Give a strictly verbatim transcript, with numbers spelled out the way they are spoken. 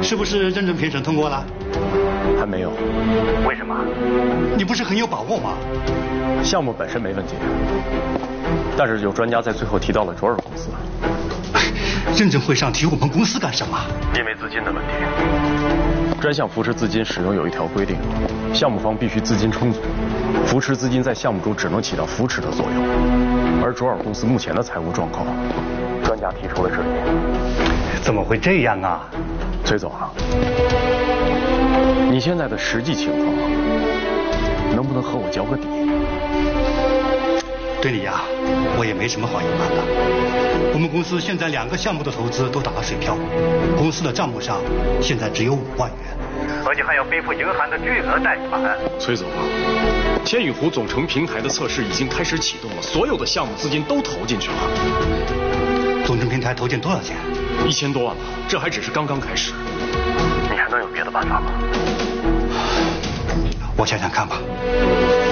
是不是认证评审通过了？ 还没有。 为什么？ 你不是很有把握吗？ 项目本身没问题，但是有专家在最后提到了卓尔公司。 认证会上提我们公司干什么？ 因为资金的问题。 专项扶持资金使用有一条规定，项目方必须资金充足，扶持资金在项目中只能起到扶持的作用。而卓尔公司目前的财务状况，专家提出了质疑。 怎么会这样啊？ 崔总啊，你现在的实际情况，能不能和我交个底？ 对你呀，我也没什么好隐瞒的。我们公司现在两个项目的投资都打了水漂，公司的账目上现在只有五万元， 而且还要背负银行的巨额贷款。 崔总啊，千羽湖总成平台的测试已经开始启动了，所有的项目资金都投进去了。 总成平台投进多少钱？ 一千多万吧，这还只是刚刚开始。 你还能有别的办法吗？ 我想想看吧。